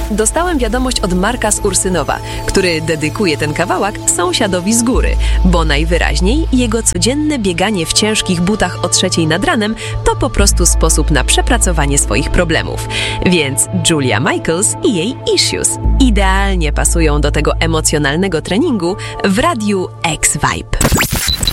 dostałem wiadomość od Marka z Ursynowa, który dedykuje ten kawałek sąsiadowi z góry, bo najwyraźniej jego codzienne bieganie w ciężkich butach o 3:00 nad ranem to po prostu sposób na przepracowanie swoich problemów. Więc Julia Michaels i jej Issues idealnie pasują do tego emocjonalnego treningu w radiu X-Vibe.